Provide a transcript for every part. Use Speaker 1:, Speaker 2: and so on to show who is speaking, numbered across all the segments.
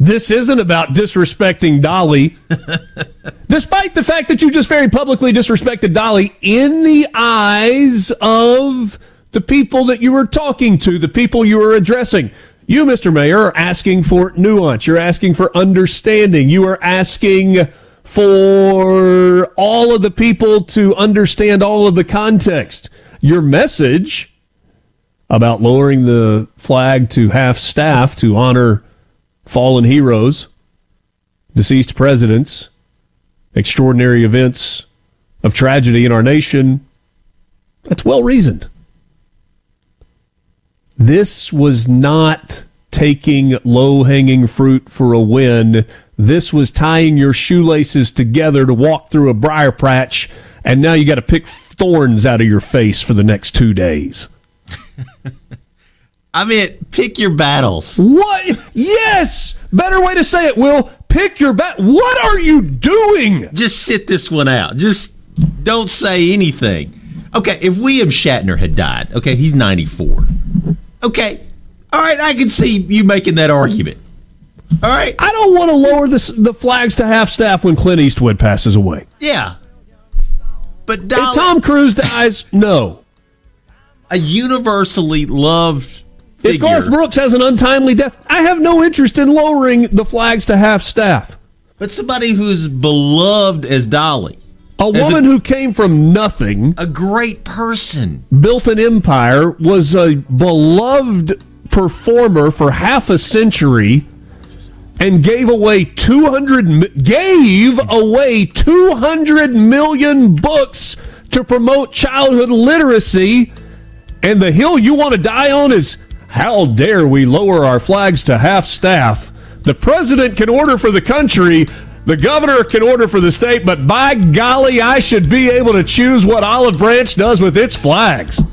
Speaker 1: This isn't about disrespecting Dolly. Despite the fact that you just very publicly disrespected Dolly in the eyes of the people that you were talking to, the people you were addressing. You, Mr. Mayor, are asking for nuance. You're asking for understanding. You are asking for all of the people to understand all of the context. Your message about lowering the flag to half-staff to honor fallen heroes, deceased presidents, extraordinary events of tragedy in our nation, that's well-reasoned. This was not taking low-hanging fruit for a win. This was tying your shoelaces together to walk through a briar patch, and now you got to pick thorns out of your face for the next 2 days.
Speaker 2: I mean, pick your battles.
Speaker 1: What? Yes! Better way to say it, Will. Pick your What are you doing?
Speaker 2: Just sit this one out. Just don't say anything. Okay, if William Shatner had died, okay, he's 94. Okay, all right, I can see you making that argument. All right.
Speaker 1: I don't want to lower the flags to half-staff when Clint Eastwood passes away.
Speaker 2: Yeah. But
Speaker 1: if Tom Cruise dies, no.
Speaker 2: A universally loved figure.
Speaker 1: If Garth Brooks has an untimely death, I have no interest in lowering the flags to half-staff.
Speaker 2: But somebody who's beloved as Dolly.
Speaker 1: A woman who came from nothing.
Speaker 2: A great person.
Speaker 1: Built an empire, was a beloved performer for half a century, and gave away 200 million books to promote childhood literacy. And the hill you want to die on is, how dare we lower our flags to half-staff? The president can order for the country, the governor can order for the state, but by golly, I should be able to choose what Olive Branch does with its flags.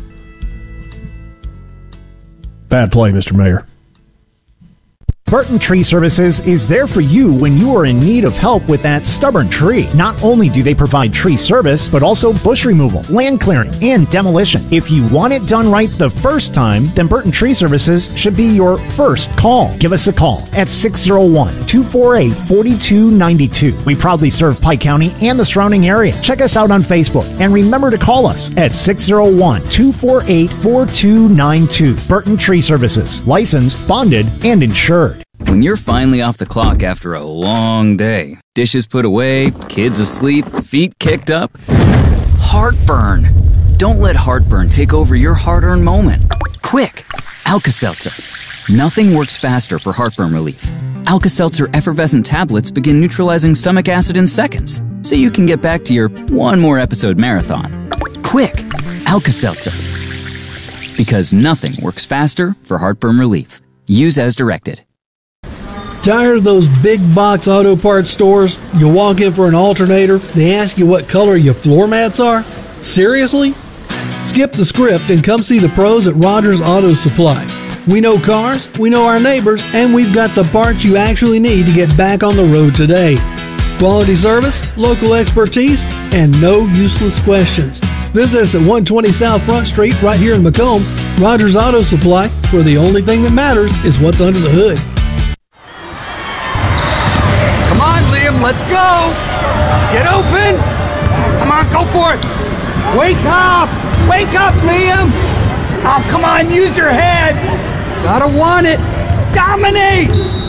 Speaker 1: Bad play, Mr. Mayor.
Speaker 3: Burton Tree Services is there for you when you are in need of help with that stubborn tree. Not only do they provide tree service, but also bush removal, land clearing, and demolition. If you want it done right the first time, then Burton Tree Services should be your first call. Give us a call at 601-248-4292. We proudly serve Pike County and the surrounding area. Check us out on Facebook, and remember to call us at 601-248-4292. Burton Tree Services, licensed, bonded, and insured.
Speaker 4: When you're finally off the clock after a long day, dishes put away, kids asleep, feet kicked up, heartburn. Don't let heartburn take over your hard-earned moment. Quick, Alka-Seltzer. Nothing works faster for heartburn relief. Alka-Seltzer effervescent tablets begin neutralizing stomach acid in seconds, so you can get back to your one more episode marathon. Quick, Alka-Seltzer. Because nothing works faster for heartburn relief. Use as directed.
Speaker 5: Tired of those big box auto parts stores? You walk in for an alternator, they ask you what color your floor mats are? Seriously? Skip the script and come see the pros at Rogers Auto Supply. We know cars, we know our neighbors, and we've got the parts you actually need to get back on the road today. Quality service, local expertise, and no useless questions. Visit us at 120 South Front Street right here in Macomb. Rogers Auto Supply, where the only thing that matters is what's under the hood.
Speaker 6: Come on, Liam, let's go! Get open! Come on, go for it! Wake up! Wake up, Liam! Oh, come on, use your head! Gotta want it! Dominate!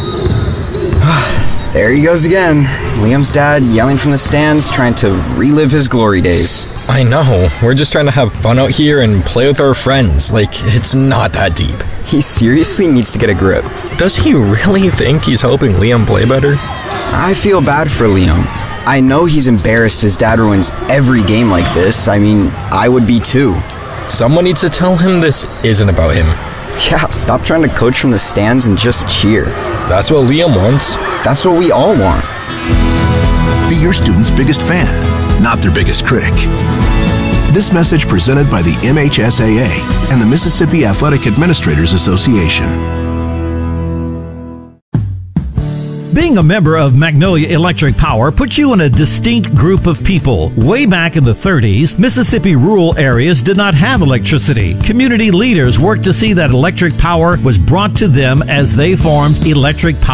Speaker 7: There he goes again. Liam's dad yelling from the stands, trying to relive his glory days.
Speaker 8: I know. We're just trying to have fun out here and play with our friends. Like, it's not that deep.
Speaker 7: He seriously needs to get a grip.
Speaker 8: Does he really think he's helping Liam play better?
Speaker 7: I feel bad for Liam. I know he's embarrassed his dad ruins every game like this. I mean, I would be too.
Speaker 8: Someone needs to tell him this isn't about him.
Speaker 7: Yeah, stop trying to coach from the stands and just cheer.
Speaker 8: That's what Liam wants.
Speaker 7: That's what we all want.
Speaker 9: Be your student's biggest fan, not their biggest critic. This message presented by the MHSAA and the Mississippi Athletic Administrators Association.
Speaker 10: Being a member of Magnolia Electric Power puts you in a distinct group of people. Way back in the 30s, Mississippi rural areas did not have electricity. Community leaders worked to see that electric power was brought to them as they formed Electric Power